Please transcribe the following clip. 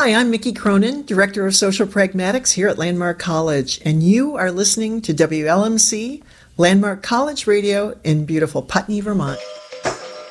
Hi, I'm Mickey Cronin, Director of Social Pragmatics here at Landmark College, and you are listening to WLMC, Landmark College Radio in beautiful Putney, Vermont.